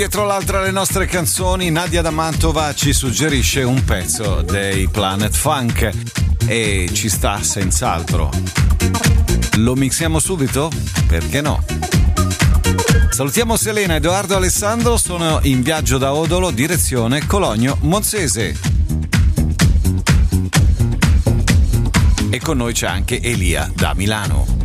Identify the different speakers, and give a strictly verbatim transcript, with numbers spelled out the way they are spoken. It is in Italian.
Speaker 1: Dietro l'altra le nostre canzoni, Nadia da Mantova ci suggerisce un pezzo dei Planet Funk e ci sta senz'altro. Lo mixiamo subito? Perché no? Salutiamo Selena, Edoardo, Alessandro, sono in viaggio da Odolo, direzione Cologno Monzese. E con noi c'è anche Elia da Milano.